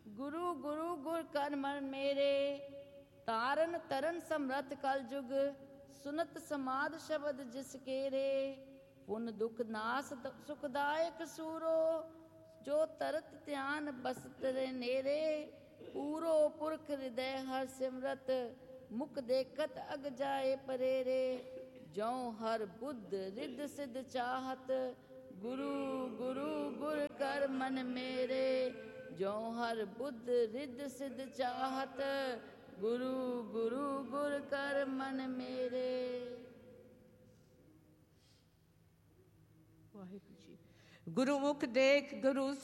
ਗੁਰੂ ਗੁਰੂ ਗੁਰ ਕਰ ਮਨ ਮੇਰੇ, ਤਾਰਨ ਤਰਨ ਸਮਰਥ ਕਲ ਜੁਗ, ਸੁਨਤ ਸਮਾਦ ਸ਼ਬਦ ਜਿਸ ਕੇਰੇ, ਪੁਨ ਦੁਖ ਨਾਸ ਸੁਖਦਾਇਕ ਸੂਰੋ, ਜੋ ਤਰਤ ਧਿਆਨ ਬਸਤ ਨੇਰੇ, ਪੂਰੋ ਪੁਰਖ ਹਿਰਦੈ ਹਰ ਸਿਮਰਤ, ਮੁਖ ਦੇਖਤ ਅਗ ਜਾਏ ਪਰੇਰੇ, ਜਉ ਹਰ ਬੁੱਧ ਰਿੱਧ ਸਿਧ ਚਾਹਤ, ਗੁਰੂ ਗੁਰੂ ਗੁਰ ਕਰ ਮਨ ਮੇਰੇ, ਜਉ ਹਰ ਬੁੱਧ ਰਿੱਧ ਸਿਧ ਚਾਹਤ, ਗੁਰੂ ਗੁਰੂ ਗੁਰ ਕਰ ਮਨ ਮੇਰੇ। ਵਾਹਿਗੁਰੂ ਜੀ। ਗੁਰੂ ਮੁਖ ਦੇਖ ਗੁਰੂ